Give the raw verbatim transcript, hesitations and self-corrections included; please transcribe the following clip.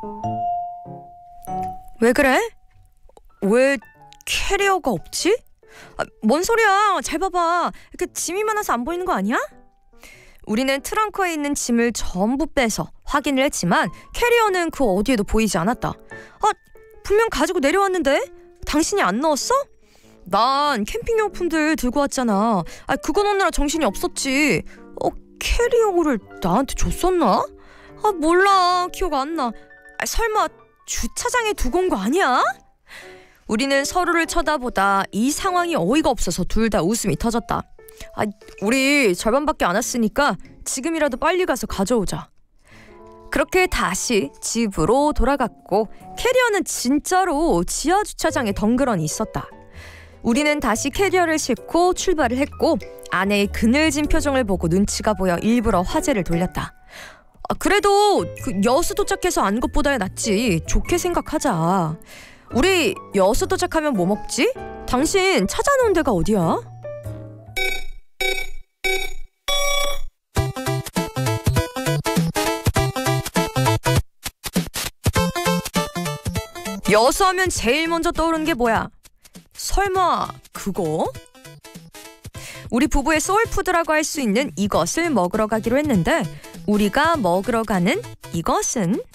왜 그래? 왜 캐리어가 없지? 아, 뭔 소리야? 잘 봐봐. 이렇게 짐이 많아서 안 보이는 거 아니야? 우리는 트렁크에 있는 짐을 전부 빼서 확인을 했지만 캐리어는 그 어디에도 보이지 않았다. 아, 분명 가지고 내려왔는데? 당신이 안 넣었어? 난 캠핑용품들 들고 왔잖아. 아, 그거 넣느라 정신이 없었지. 어, 캐리어를 나한테 줬었나? 아, 몰라. 기억 안 나. 아, 설마 주차장에 두고 온 거 아니야? 우리는 서로를 쳐다보다 이 상황이 어이가 없어서 둘 다 웃음이 터졌다. 아, 우리 절반밖에 안 왔으니까 지금이라도 빨리 가서 가져오자. 그렇게 다시 집으로 돌아갔고 캐리어는 진짜로 지하 주차장에 덩그러니 있었다. 우리는 다시 캐리어를 싣고 출발을 했고 아내의 그늘진 표정을 보고 눈치가 보여 일부러 화제를 돌렸다. 아, 그래도 그 여수 도착해서 안 것보다야 낫지. 좋게 생각하자. 우리 여수 도착하면 뭐 먹지? 당신 찾아놓은 데가 어디야? 여수 하면 제일 먼저 떠오르는 게 뭐야? 설마 그거? 우리 부부의 소울푸드라고 할 수 있는 이것을 먹으러 가기로 했는데 우리가 먹으러 가는 이것은